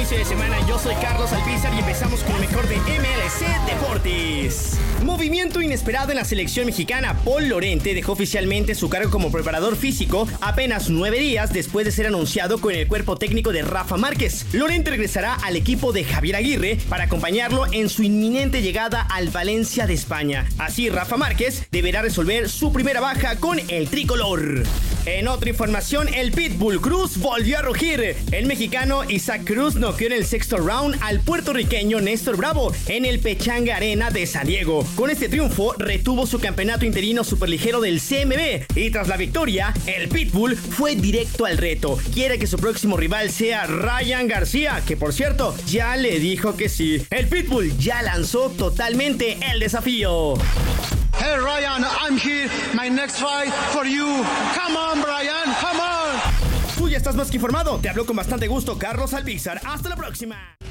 inicio de semana. Yo soy Carlos Alpizar y empezamos con lo mejor de MLC Deportes. Movimiento inesperado en la selección mexicana. Paul Lorente dejó oficialmente su cargo como preparador físico apenas 9 días después de ser anunciado con el cuerpo técnico de Rafa Márquez. Lorente regresará al equipo de Javier Aguirre para acompañarlo en su inminente llegada al Valencia de España. Así, Rafa Márquez deberá resolver su primera baja con el tricolor. En otra información, el Pitbull Cruz volvió a rugir. El mexicano Isaac Cruz noqueó en el sexto round al puertorriqueño Néstor Bravo en el Pechanga Arena de San Diego. Con este triunfo, retuvo su campeonato interino superligero del CMB y tras la victoria, el Pitbull fue directo al reto. Quiere que su próximo rival sea Ryan García, que por cierto, ya le dijo que sí. El Pitbull ya lanzó totalmente el desafío. Hey Ryan, I'm here. My next fight for you. Come on, Brian, come on. Tú ya estás más que informado. Te habló con bastante gusto Carlos Alpizar. Hasta la próxima.